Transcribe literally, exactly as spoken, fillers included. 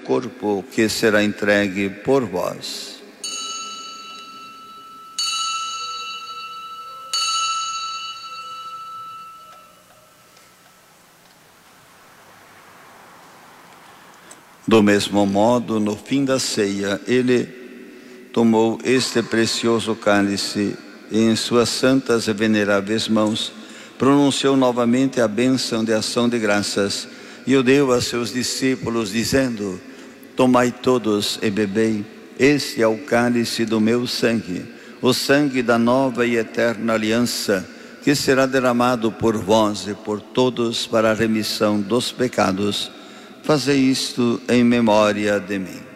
corpo que será entregue por vós. Do mesmo modo, no fim da ceia, ele tomou este precioso cálice e em suas santas e veneráveis mãos pronunciou novamente a bênção de ação de graças e o deu a seus discípulos, dizendo: tomai todos e bebei, este é o cálice do meu sangue, o sangue da nova e eterna aliança, que será derramado por vós e por todos para a remissão dos pecados. Fazei isto em memória de mim.